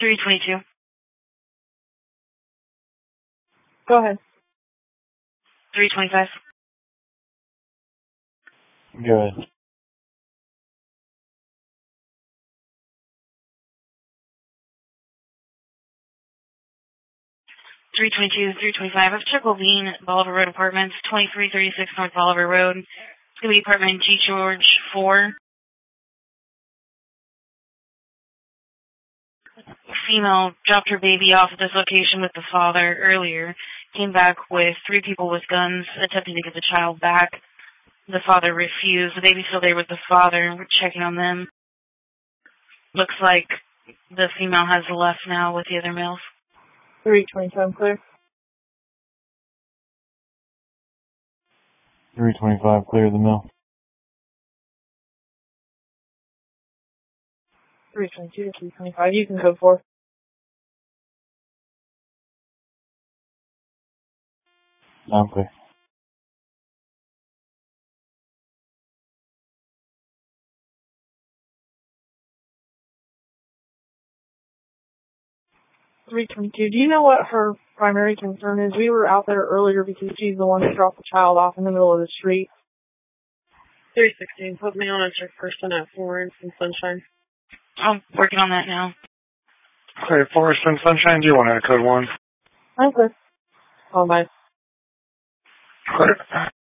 322. Go ahead. 325. Go ahead. 322, 325. I've checked Levine at Bolivar Road Apartments, 2336 North Bolivar Road. It's going to be apartment G. George 4. A female dropped her baby off at this location with the father earlier. Came back with 3 people with guns attempting to get the child back. The father refused. The baby's still there with the father. We're checking on them. Looks like the female has left now with the other males. 327 clear. 325, clear the mill. 322 to 325. You can code 4. I'm clear. 322. Do you know what her primary concern is? We were out there earlier because she's the one that dropped the child off in the middle of the street. 316. Put me on as your person at Forest and Sunshine. I'm working on that now. Okay, Forest and Sunshine, do you want to code 1? I'm clear. Oh, bye. Clear.